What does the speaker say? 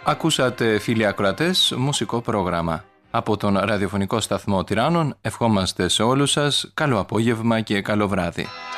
Ακούσατε, φίλοι ακροατές, μουσικό πρόγραμμα. Από τον ραδιοφωνικό σταθμό Τυράννων ευχόμαστε σε όλους σας καλό απόγευμα και καλό βράδυ.